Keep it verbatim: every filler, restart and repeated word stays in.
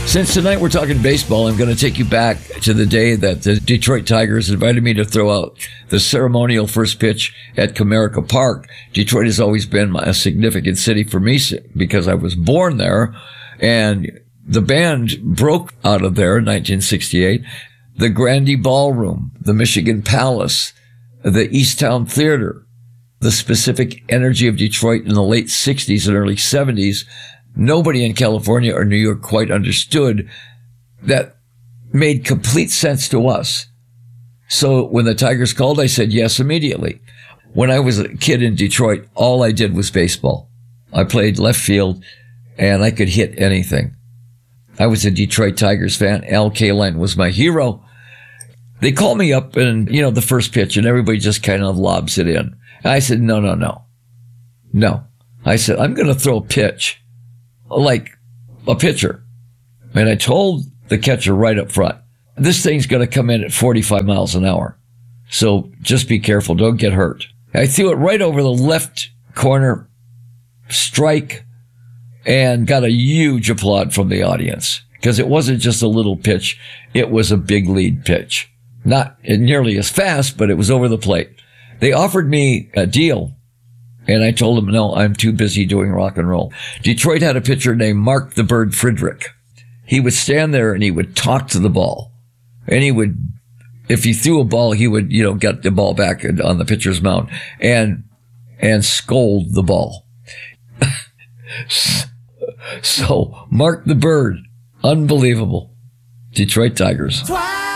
Since tonight we're talking baseball, I'm going to take you back to the day that the Detroit Tigers invited me to throw out the ceremonial first pitch at Comerica Park. Detroit has always been a significant city for me because I was born there, and the band broke out of there in nineteen sixty-eight. The Grande Ballroom, the Michigan Palace, the Easttown Theater, the specific energy of Detroit in the late sixties and early seventies. Nobody in California or New York quite understood. That made complete sense to us. So when the Tigers called, I said yes immediately. When I was a kid in Detroit, all I did was baseball. I played left field, and I could hit anything. I was a Detroit Tigers fan. Al Kaline was my hero. They called me up and, you know, the first pitch, and everybody just kind of lobs it in. And I said, no, no, no. No. I said, I'm going to throw a pitch like a pitcher. And I told the catcher right up front, this thing's going to come in at forty-five miles an hour. So just be careful. Don't get hurt. I threw it right over the left corner, strike, and got a huge applaud from the audience because it wasn't just a little pitch. It was a big lead pitch. Not nearly as fast, but it was over the plate. They offered me a deal, and I told them, no, I'm too busy doing rock and roll. Detroit had a pitcher named Mark the Bird Friedrich. He would stand there and he would talk to the ball. And he would, if he threw a ball, he would, you know, get the ball back on the pitcher's mound and, and scold the ball. So, Mark the Bird, unbelievable. Detroit Tigers.